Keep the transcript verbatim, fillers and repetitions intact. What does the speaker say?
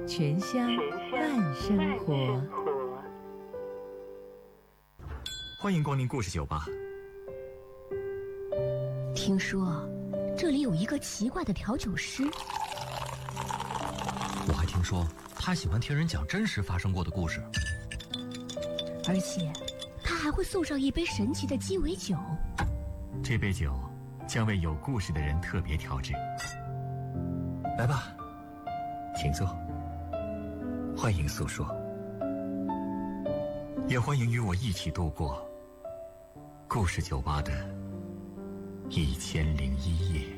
全乡慢生活。 欢迎光临故事酒吧。 听说这里有一个奇怪的调酒师， 我还听说他喜欢听人讲真实发生过的故事， 而且他还会送上一杯神奇的鸡尾酒。 这杯酒将为有故事的人特别调制。来吧，请坐，欢迎诉说，也欢迎与我一起度过故事酒吧的一千零一夜。